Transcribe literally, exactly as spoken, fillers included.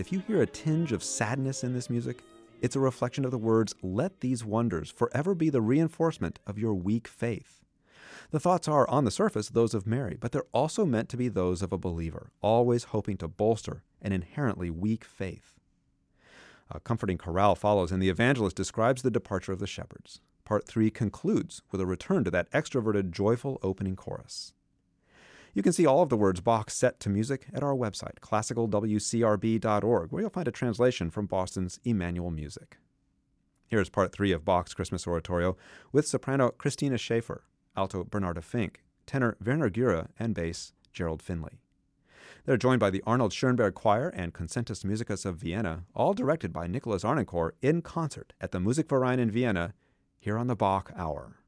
if you hear a tinge of sadness in this music, it's a reflection of the words, "Let these wonders forever be the reinforcement of your weak faith." The thoughts are, on the surface, those of Mary, but they're also meant to be those of a believer, always hoping to bolster an inherently weak faith. A comforting chorale follows, and the evangelist describes the departure of the shepherds. Part three concludes with a return to that extroverted, joyful opening chorus. You can see all of the words Bach set to music at our website, classical w c r b dot org, where you'll find a translation from Boston's Emmanuel Music. Here's part three of Bach's Christmas Oratorio with soprano Christina Schaefer, alto Bernarda Fink, tenor Werner Gura, and bass Gerald Finley. They're joined by the Arnold Schoenberg Choir and Concentus Musicus of Vienna, all directed by Nicholas Arnoncourt in concert at the Musikverein in Vienna, here on the Bach Hour.